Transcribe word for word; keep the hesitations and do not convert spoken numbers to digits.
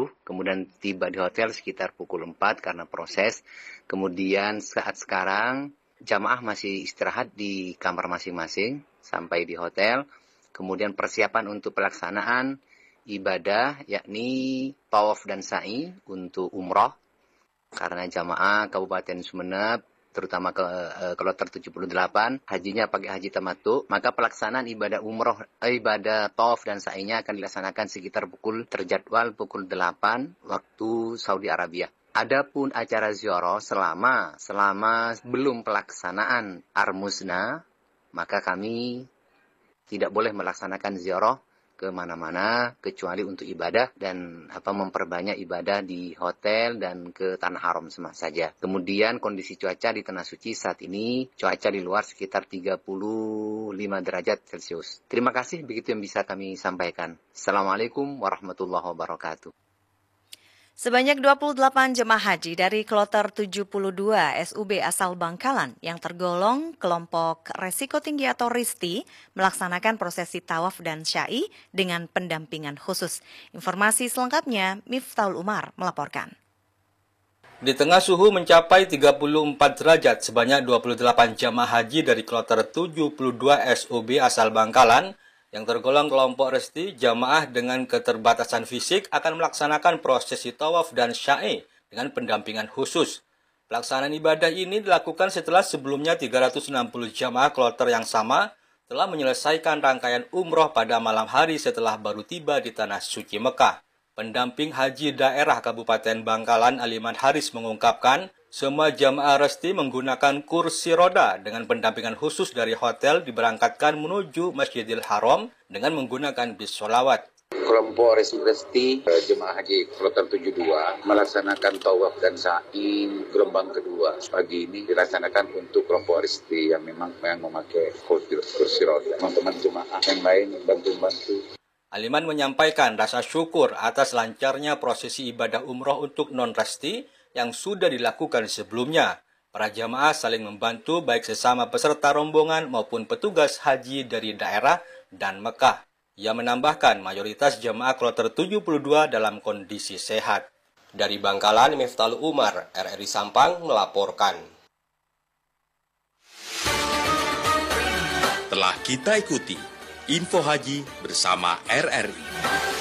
tujuh, kemudian tiba di hotel sekitar pukul empat karena proses. Kemudian saat sekarang jamaah masih istirahat di kamar masing-masing sampai di hotel. Kemudian persiapan untuk pelaksanaan ibadah yakni tawaf dan sa'i untuk umroh. Karena jamaah Kabupaten Sumeneb terutama ke uh, kloter tujuh puluh delapan, hajinya pakai haji tamattu, maka pelaksanaan ibadah umroh, eh, ibadah tawaf dan sa'inya akan dilaksanakan sekitar pukul terjadwal pukul delapan waktu Saudi Arabia. Adapun acara ziarah selama selama belum pelaksanaan Armusna, maka kami tidak boleh melaksanakan ziarah ke mana-mana kecuali untuk ibadah dan apa memperbanyak ibadah di hotel dan ke Tanah Haram saja. Kemudian kondisi cuaca di Tanah Suci saat ini cuaca di luar sekitar tiga puluh lima derajat Celcius. Terima kasih, begitu yang bisa kami sampaikan. Assalamualaikum warahmatullahi wabarakatuh. Sebanyak dua puluh delapan jemaah haji dari kloter tujuh puluh dua S U B asal Bangkalan yang tergolong kelompok resiko tinggi atau R I S T I melaksanakan prosesi tawaf dan syai dengan pendampingan khusus. Informasi selengkapnya Miftahul Umar melaporkan. Di tengah suhu mencapai tiga puluh empat derajat, sebanyak dua puluh delapan jemaah haji dari kloter tujuh puluh dua S U B asal Bangkalan yang tergolong kelompok R I S T I, jamaah dengan keterbatasan fisik akan melaksanakan prosesi tawaf dan syai dengan pendampingan khusus. Pelaksanaan ibadah ini dilakukan setelah sebelumnya tiga ratus enam puluh jamaah kloter yang sama telah menyelesaikan rangkaian umroh pada malam hari setelah baru tiba di Tanah Suci Mekah. Pendamping haji daerah Kabupaten Bangkalan Aliman Haris mengungkapkan, semua jamaah R I S T I menggunakan kursi roda dengan pendampingan khusus dari hotel diberangkatkan menuju Masjidil Haram dengan menggunakan bis sholawat. Kelompok R I S T I jemaah haji kloter tujuh puluh dua melaksanakan tawaf dan sa'i gelombang kedua. Pagi ini dilaksanakan untuk kelompok R I S T I yang memang yang memakai kursi, kursi roda. Teman-teman jemaah yang lain bantu-bantu. Aliman menyampaikan rasa syukur atas lancarnya prosesi ibadah umroh untuk non-R I S T I yang sudah dilakukan sebelumnya. Para jamaah saling membantu baik sesama peserta rombongan maupun petugas haji dari daerah dan Mekah. Ia menambahkan mayoritas jamaah kloter tujuh puluh dua dalam kondisi sehat. Dari Bangkalan, Miftahul Umar, R R I Sampang melaporkan. Telah kita ikuti Info Haji bersama R R I.